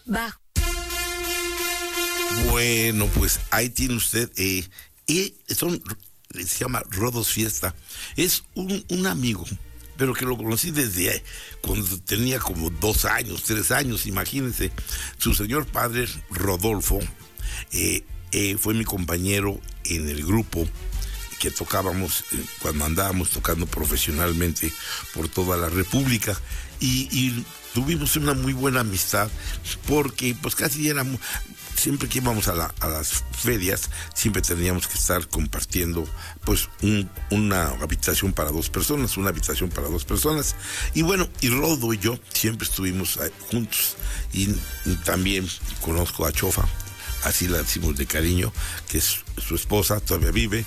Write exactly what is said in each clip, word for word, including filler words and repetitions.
bajo. Bueno, pues ahí tiene usted, eh, y son, se llama Rodos Fiesta. Es un, un amigo, pero que lo conocí desde cuando tenía como dos años, tres años, imagínense. Su señor padre, Rodolfo, eh, eh, fue mi compañero en el grupo que tocábamos eh, cuando andábamos tocando profesionalmente por toda la República, y, y tuvimos una muy buena amistad, porque pues casi éramos, siempre que íbamos a, la, a las ferias, siempre teníamos que estar compartiendo pues un, una habitación para dos personas, una habitación para dos personas, y bueno, y Rodo y yo siempre estuvimos ahí juntos, y, y también conozco a Chofa, así la decimos de cariño, que es su esposa, todavía vive.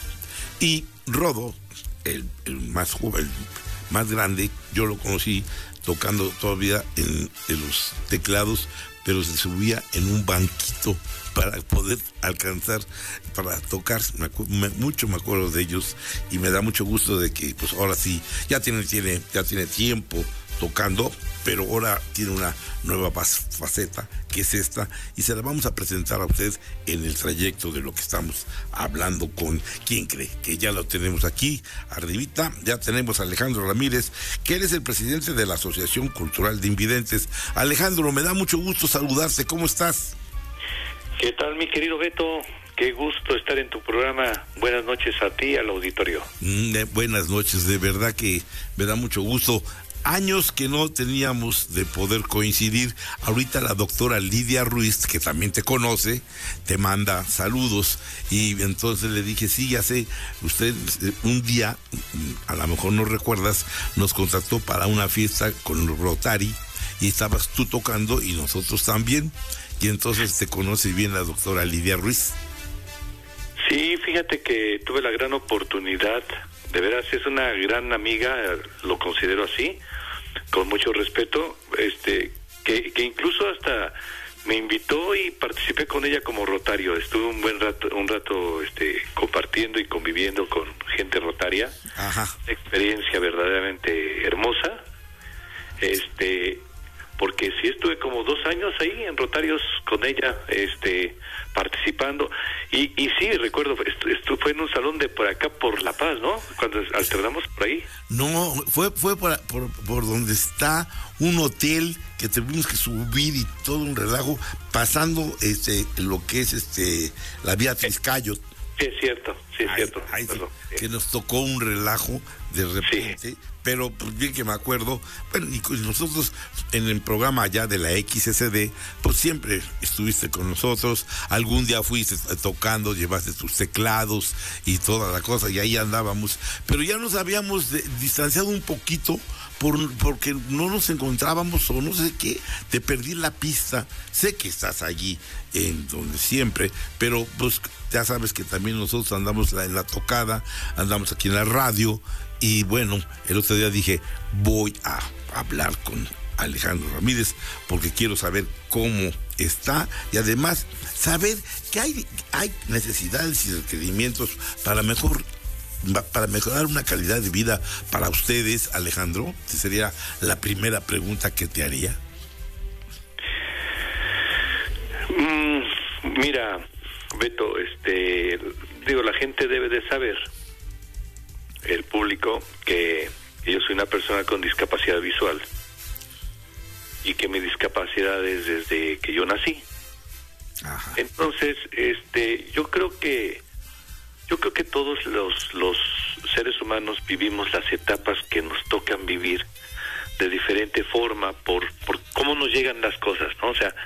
Y Rodo, el, el más joven, el más grande, yo lo conocí tocando todavía en, en los teclados, pero se subía en un banquito para poder alcanzar, para tocar. Me acu- me, mucho me acuerdo de ellos, y me da mucho gusto de que pues ahora sí, ya tiene, tiene, ya tiene tiempo tocando, pero ahora tiene una nueva faceta, que es esta, y se la vamos a presentar a usted en el trayecto de lo que estamos hablando con ¿Quién cree? Que ya lo tenemos aquí, arribita, ya tenemos a Alejandro Ramírez, que él es el presidente de la Asociación Cultural de Invidentes. Alejandro, me da mucho gusto saludarte, ¿cómo estás? ¿Qué tal, mi querido Beto? Qué gusto estar en tu programa. Buenas noches a ti, al auditorio. Mm, eh, buenas noches, de verdad que me da mucho gusto. Años que no teníamos de poder coincidir. Ahorita la doctora Lidia Ruiz, que también te conoce, te manda saludos, y entonces le dije, sí, ya sé, usted un día, a lo mejor no recuerdas, nos contactó para una fiesta con Rotary, y estabas tú tocando y nosotros también, y entonces te conoce bien la doctora Lidia Ruiz. Sí, fíjate que tuve la gran oportunidad, de veras es una gran amiga, lo considero así, con mucho respeto, este, que, que incluso hasta me invitó y participé con ella como rotario. Estuve un buen rato, un rato, este, compartiendo y conviviendo con gente rotaria. Ajá. Experiencia verdaderamente hermosa, este, porque sí estuve como dos años ahí en Rotarios con ella, este, participando, y, y sí, recuerdo, esto, esto fue en un salón de por acá, por La Paz, ¿no? Cuando alternamos por ahí. No, fue fue por, por, por donde está un hotel que tuvimos que subir y todo un relajo, pasando este lo que es este la vía Triscayo. Sí, es cierto, sí, es Ay, cierto. ay, sí, Perdón, sí. Que nos tocó un relajo de repente, Sí. Pero pues bien que me acuerdo, bueno, y nosotros en el programa allá de la X S D, pues siempre estuviste con nosotros, algún día fuiste tocando, llevaste tus teclados y toda la cosa, y ahí andábamos, pero ya nos habíamos de, distanciado un poquito, por, porque no nos encontrábamos, o no sé qué, te perdí la pista. Sé que estás allí, en donde siempre, pero pues ya sabes que también nosotros andamos en la tocada, andamos aquí en la radio, y bueno, el otro día dije, voy a hablar con Alejandro Ramírez, porque quiero saber cómo está, y además saber que hay, hay necesidades y requerimientos para mejor para mejorar una calidad de vida para ustedes, Alejandro. Esa sería la primera pregunta que te haría. Mm, mira, Beto, este, digo, la gente debe de saber, el público, que yo soy una persona con discapacidad visual, y que mi discapacidad es desde que yo nací. Ajá. Entonces, este, yo creo que yo creo que todos los los seres humanos vivimos las etapas que nos tocan vivir de diferente forma por por cómo nos llegan las cosas, ¿no? O sea,